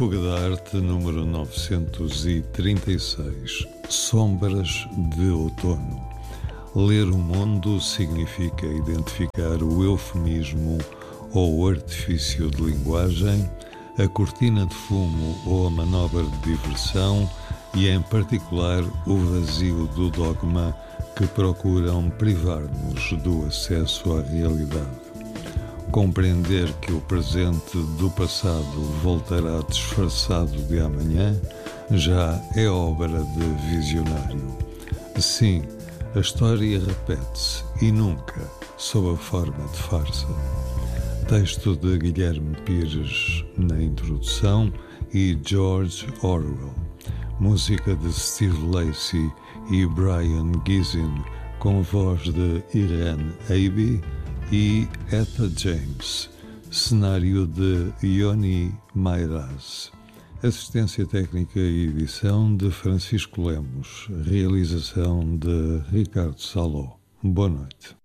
Fuga da Arte número 936. Sombras de outono. Ler o mundo significa identificar o eufemismo ou o artifício de linguagem, a cortina de fumo ou a manobra de diversão e, em particular, o vazio do dogma que procuram privar-nos do acesso à realidade. Compreender que o presente do passado voltará disfarçado de amanhã já é obra de visionário. Sim, a história repete-se e nunca sob a forma de farsa. Texto de Guilherme Pires na introdução e George Orwell. Música de Steve Lacy e Brian Gizin com voz de Irene Abbey e Etta James. Cenário de Ioni Mairaz. Assistência técnica e edição de Francisco Lemos. Realização de Ricardo Saló. Boa noite.